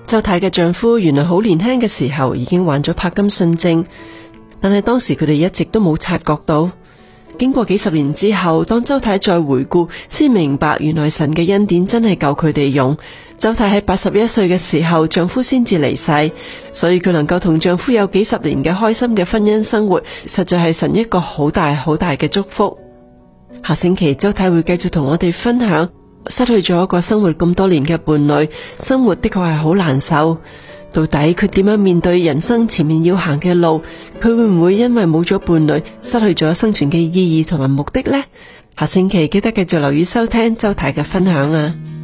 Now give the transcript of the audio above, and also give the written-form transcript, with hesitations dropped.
周太嘅丈夫原來好年輕嘅時候已經患咗柏金遜症，但係當時佢哋一直都冇察覺到。經過幾十年之後，當周太再回顧，先明白原來神嘅恩典真係夠佢哋用。周太喺81歲嘅時候，丈夫先至離世，所以佢能夠同丈夫有幾十年嘅開心嘅婚姻生活，實在係神一個好大好大嘅祝福。下星期周太會繼續同我哋分享，失去咗一個生活咁多年嘅伴侶，生活的確係好難受。到底佢點樣面對人生前面要行嘅路？佢會唔會因為冇咗伴侶，失去咗生存嘅意義同埋目的呢？下星期記得繼續留意收聽周太嘅分享啊！